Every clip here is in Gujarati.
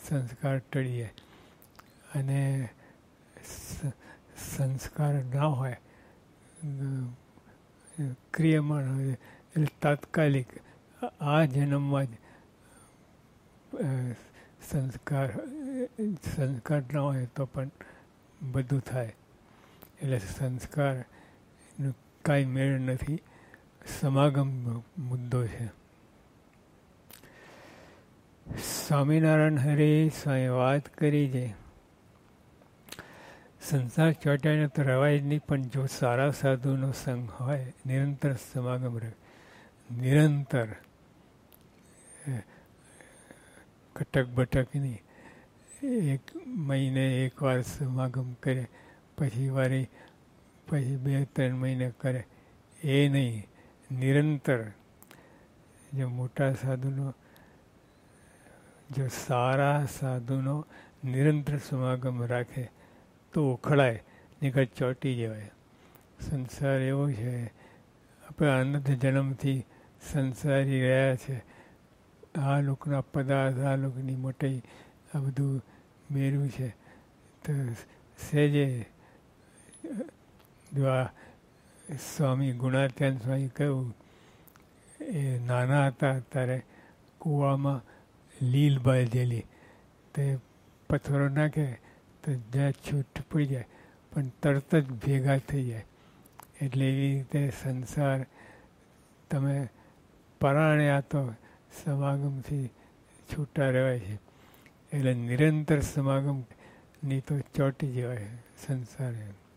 સંસ્કાર ટળી જાય. અને સંસ્કાર ના હોય, ક્રિયમાણ હોય, એટલે તાત્કાલિક આ જન્મમાં જ સંસ્કાર ના હોય તો પણ બધું થાય. એટલે સંસ્કારનું કાંઈ મેળ નથી, સમાગમ મુદ્દો છે. સ્વામિનારાયણ હરે સ્વામી વાત કરી છે, સંસાર ચોંટાઈને તો રવાય જ નહીં, પણ જો સારા સાધુનો સંગ હોય, નિરંતર સમાગમ રહે, નિરંતર કટક બટક નહીં, 1 મહિને 1 વાર સમાગમ કરે, પછી 2-3 મહિને કરે, એ નહીં, નિરંતર. જો મોટા સાધુનો, જો સારા સાધુનો નિરંતર સમાગમ રાખે તો ઉખડાય, નીકળ ચોંટી જવાય. સંસાર એવો છે, આપણે અનંત જન્મથી સંસારી રહ્યા છે. આ લોકોના પદાર્થ, આ લોકોની મોટી, આ બધું મેળવ્યું છે. તો સહેજે જો આ સ્વામી ગુણાત્યાન સ્વામી કહ્યું, એ નાના હતા ત્યારે કૂવામાં લીલ બાંધેલી, તે પથ્થરો નાખે તો જ્યાં છૂટ પડી જાય, પણ તરત જ ભેગા થઈ જાય. એટલે એવી રીતે સંસાર તમે પરાણે આ તો સમાગમથી છૂટા રહેવાય છે. એટલે નિરંતર સમાગમ નહીં તો ચોંટી જવાય સંસાર.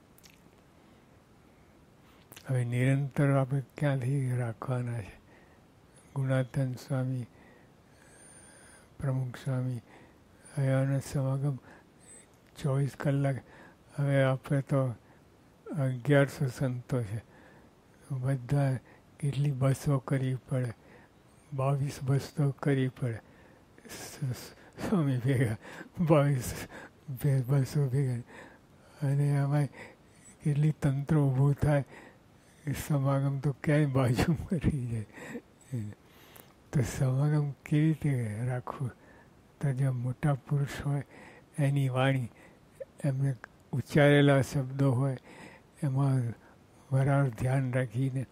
હવે નિરંતર આપણે ક્યાંથી રાખવાના છે? ગુણાત્યાન સ્વામી, પ્રમુખ સ્વામી, હવે આનો સમાગમ 24 કલાક. હવે આપણે તો 1100 સંતો છે, બધા કેટલી બસો કરવી પડે, 22 બસ તો કરવી પડે. સ્વામી ભેગા 22 બસો ભેગા, અને આમાં કેટલી તંત્ર ઊભું થાય, સમાગમ તો ક્યાંય બાજુ કરી જાય. તો સમાગમ કેવી રીતે રાખવું? તો જે મોટા પુરુષ હોય એની વાણી, એમને ઉચ્ચારેલા શબ્દો હોય, એમાં બરાબર ધ્યાન રાખીને,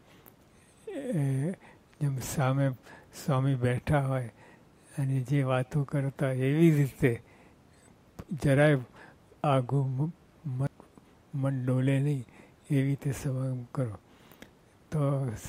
જેમ સામે સ્વામી બેઠા હોય અને જે વાતો કરતા એવી રીતે જરાય આગું મન ડોલે નહીં, એવી રીતે સમાગમ કરો. તો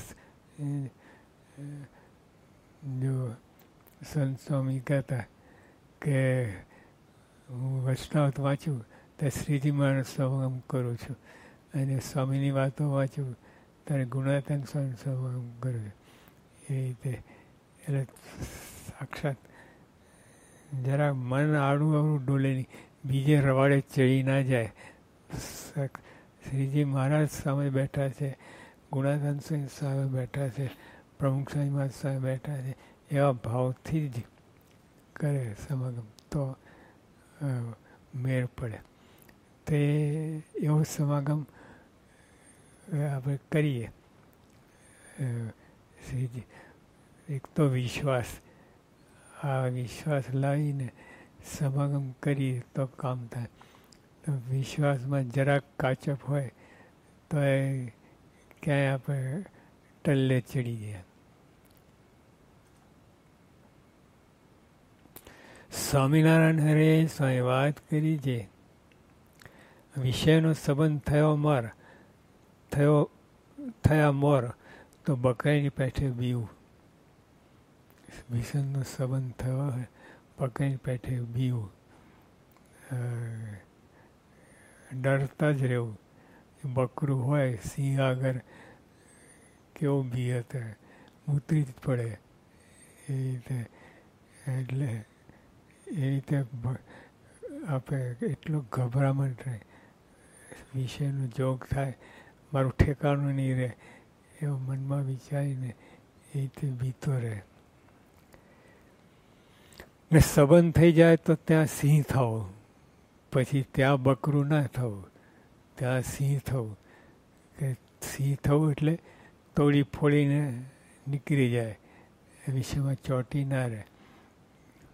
જો સંત સ્વામી કહેતા કે હું વૈષ્ણવ વાંચું તો શ્રીજી મહારાજ સમાગમ કરું છું, અને સ્વામીની વાતો વાંચું ત્યારે ગુણાત્યાન સ્વામી સમાગમ કરું છું. એ રીતે એટલે સાક્ષાત જરા મન આડું આવડું ડોલે નહીં, બીજે રવાડે ચડી ના જાય. શ્રીજી મહારાજ સામે બેઠા છે, ગુણાત્યાન સ્વામી સામે બેઠા છે, પ્રમુખ સ્વામી મહારાજ સામે બેઠા છે, એવા ભાવથી જ કરે સમાગમ તો મેળ પડે. તે એવો સમાગમ આપણે કરીએ. શ્રીજી એક તો વિશ્વાસ, આ વિશ્વાસ લાવીને સમાગમ કરીએ તો કામ થાય. તો વિશ્વાસમાં જરાક કાચપ હોય તો એ ક્યાંય આપણે ટલ્લે ચડી ગયા. સ્વામિનારાયણ હરે સ્વામી વાત કરી છે, વિષયનો સંબંધ થયા મોર તો બકરીની પેઠે બીવું. વિષયનો સંબંધ થયો હોય, બકરીની પેઠે બીવું, ડરતા જ રહેવું. બકરું હોય સિંહ આગળ કેવું બી હતા, ઉતરી જ પડે એ રીતે. એટલે એ રીતે આપણે એટલો ગભરામણ રહે, વિષયનો જોગ થાય, મારું ઠેકાણું નહીં રહે, એવો મનમાં વિચારીને એ રીતે બીતો રહે. ને સંબંધ થઈ જાય તો ત્યાં સિંહ થવું, પછી ત્યાં બકરું ના થવું, ત્યાં સિંહ થવું. કે સિંહ થવું એટલે તોડી ફોડીને નીકળી જાય, એ વિષયમાં ચોંટી ના રહે.